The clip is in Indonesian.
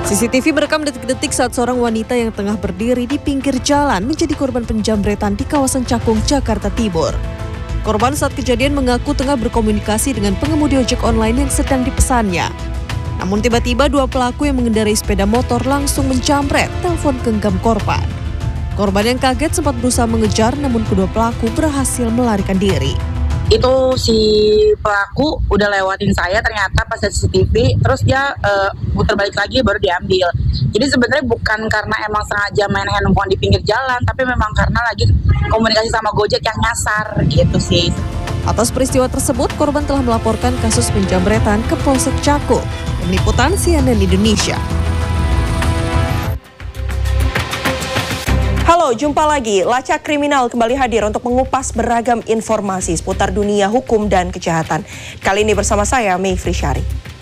CCTV merekam detik-detik saat seorang wanita yang tengah berdiri di pinggir jalan menjadi korban penjamretan di kawasan Cakung, Jakarta Timur. Korban saat kejadian mengaku tengah berkomunikasi dengan pengemudi ojek online yang sedang dipesannya. Namun tiba-tiba dua pelaku yang mengendarai sepeda motor langsung menjamret telepon genggam korban. Korban yang kaget sempat berusaha mengejar, namun kedua pelaku berhasil melarikan diri. Itu si pelaku udah lewatin saya ternyata pas ada CCTV, terus dia putar balik lagi baru diambil. Jadi sebenarnya bukan karena emang sengaja main handphone di pinggir jalan, tapi memang karena lagi komunikasi sama Gojek yang nyasar gitu sih. Atas peristiwa tersebut, korban telah melaporkan kasus penjamretan ke Polsek Cakung. Tim Liputan CNN Indonesia. Halo, jumpa lagi. Lacak Kriminal kembali hadir untuk mengupas beragam informasi seputar dunia hukum dan kejahatan. Kali ini bersama saya, Mayfri Syari.